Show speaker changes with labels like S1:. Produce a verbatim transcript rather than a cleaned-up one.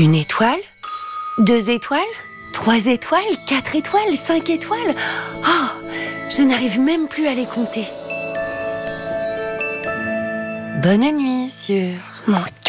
S1: Une étoile? Deux étoiles? Trois étoiles? Quatre étoiles? Cinq étoiles? Oh, je n'arrive même plus à les compter. Bonne nuit sur...